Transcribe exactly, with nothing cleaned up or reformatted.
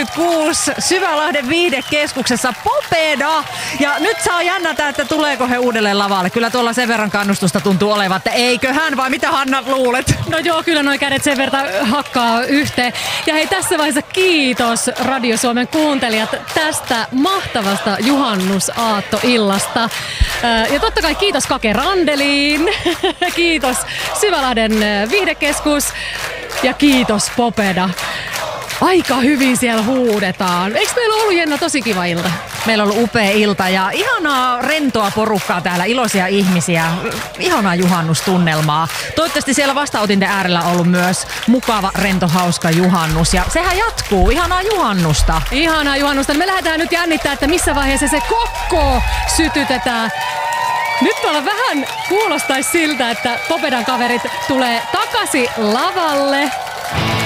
kaksikymmentäkuusi Syvälahden viihdekeskuksessa Popeda. Ja nyt saa jännätä, että tuleeko he uudelleen lavalle. Kyllä tuolla sen verran kannustusta tuntuu olevan, että eiköhän vai mitä Hanna luulet? No joo, kyllä noi kädet sen verran hakkaa yhteen. Ja hei, tässä vaiheessa kiitos Radio Suomen kuuntelijat tästä mahtavasta juhannusaattoillasta. Ja totta kai kiitos Kake Randeliin. Kiitos Syvälahden viihdekeskus. Ja kiitos Popeda. Aika hyvin siellä huudetaan. Eikö meillä ollut Jenna tosi kiva ilta? Meillä on ollut upea ilta ja ihanaa rentoa porukkaa täällä, iloisia ihmisiä, ihanaa juhannustunnelmaa. Toivottavasti siellä vastaanotinten äärellä on ollut myös mukava, rento, hauska juhannus ja sehän jatkuu. Ihanaa juhannusta. Ihanaa juhannusta. Me lähdetään nyt jännittää, että missä vaiheessa se kokko sytytetään. Nyt mulla vähän kuulostaisi siltä, että Popedan kaverit tulee takaisin lavalle.